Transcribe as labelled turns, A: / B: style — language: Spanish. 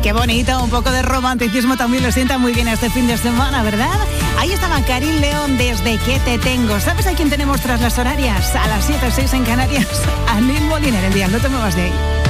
A: Qué bonito, un poco de romanticismo también lo sienta muy bien este fin de semana, ¿verdad? Ahí estaba Karin León desde Que Te Tengo. ¿Sabes a quién tenemos tras las horarias? A las 7:06 en Canarias. A Neil Moliner el día, no te muevas de ahí.